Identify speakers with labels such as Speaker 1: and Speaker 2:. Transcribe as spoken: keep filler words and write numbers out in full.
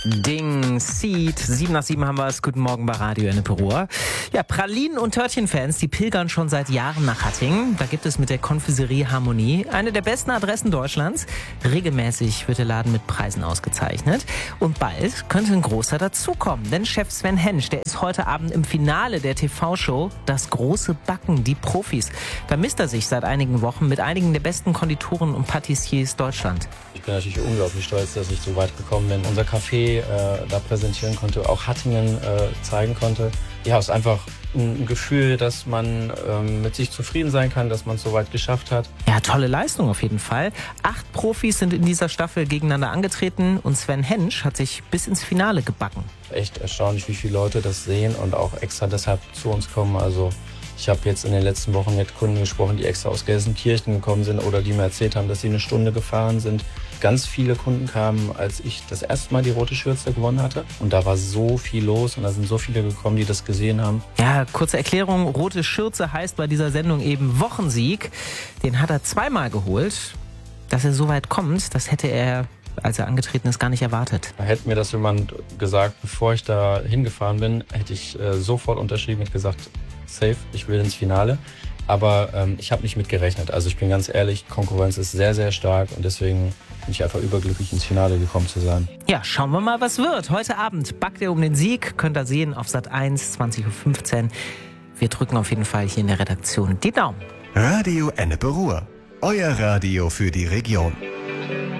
Speaker 1: Ding, Seed, sieben nach sieben haben wir es. Guten Morgen bei Radio Ennepe Ruhr. Ja, Pralinen- und Törtchen-Fans, die pilgern schon seit Jahren nach Hattingen. Da gibt es mit der Konfiserie Harmonie eine der besten Adressen Deutschlands. Regelmäßig wird der Laden mit Preisen ausgezeichnet. Und bald könnte ein großer dazukommen. Denn Chef Sven Hensch, der ist heute Abend im Finale der T V-Show Das große Backen, die Profis. Da misst er sich seit einigen Wochen mit einigen der besten Konditoren und Patissiers Deutschland.
Speaker 2: Ich bin natürlich unglaublich stolz, dass ich so weit gekommen bin. Unser Café äh, da präsentieren konnte, auch Hattingen äh, zeigen konnte. Ja, es ist einfach ein Gefühl, dass man ähm, mit sich zufrieden sein kann, dass man es so weit geschafft hat.
Speaker 1: Ja, tolle Leistung auf jeden Fall. Acht Profis sind in dieser Staffel gegeneinander angetreten und Sven Hensch hat sich bis ins Finale gebacken.
Speaker 2: Echt erstaunlich, wie viele Leute das sehen und auch extra deshalb zu uns kommen. Also ich habe jetzt in den letzten Wochen mit Kunden gesprochen, die extra aus Gelsenkirchen gekommen sind oder die mir erzählt haben, dass sie eine Stunde gefahren sind. Ganz viele Kunden kamen, als ich das erste Mal die Rote Schürze gewonnen hatte. Und da war so viel los und da sind so viele gekommen, die das gesehen haben.
Speaker 1: Ja, kurze Erklärung. Rote Schürze heißt bei dieser Sendung eben Wochensieg. Den hat er zweimal geholt. Dass er so weit kommt, das hätte er, als er angetreten ist, gar nicht erwartet.
Speaker 2: Hätte mir das jemand gesagt, bevor ich da hingefahren bin, hätte ich äh, sofort unterschrieben und gesagt, safe, ich will ins Finale. Aber ähm, ich habe nicht mit gerechnet. Also ich bin ganz ehrlich, Konkurrenz ist sehr, sehr stark und deswegen bin ich einfach überglücklich, ins Finale gekommen zu sein.
Speaker 1: Ja, schauen wir mal, was wird. Heute Abend backt er um den Sieg. Könnt ihr sehen auf Sat eins, zwanzig Uhr fünfzehn. Wir drücken auf jeden Fall hier in der Redaktion die Daumen.
Speaker 3: Radio Ennepe Ruhr. Euer Radio für die Region.